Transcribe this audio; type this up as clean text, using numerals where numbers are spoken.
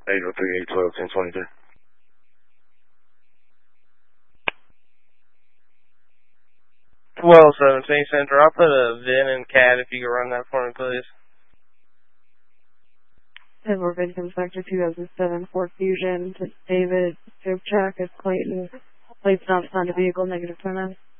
803-812-1023. Well, 17 Center, I'll put a VIN and CAD if you could run that for me, please. And we're VIN comes back to 2007 Ford Fusion to David Sobchak at Clayton. Plates not assigned to vehicle, -29.